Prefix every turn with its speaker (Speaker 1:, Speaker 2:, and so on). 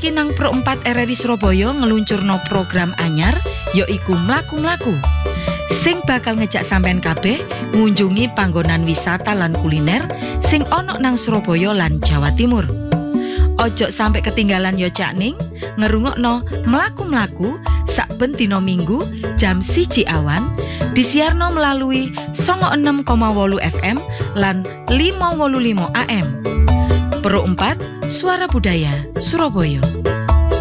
Speaker 1: Saiki nang Pro 4 RRI Surabaya ngeluncurno program anyar yaiku Mlaku-mlaku. Sing bakal ngejak sampean kabeh ngunjungi panggonan wisata lan kuliner sing ana nang Surabaya lan Jawa Timur. Ojo sampai ketinggalan yo Cak Ning, ngerungokno Mlaku-mlaku saben dina Minggu jam 1 awan disiarno melalui 96,8 FM lan 585 AM. Pro 4 Suara Budaya Surabaya.